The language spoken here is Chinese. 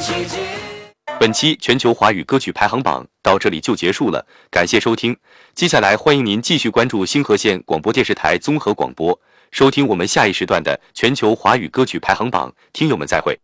本期全球华语歌曲排行榜到这里就结束了，感谢收听。接下来欢迎您继续关注星河县广播电视台综合广播，收听我们下一时段的全球华语歌曲排行榜。听友们再会。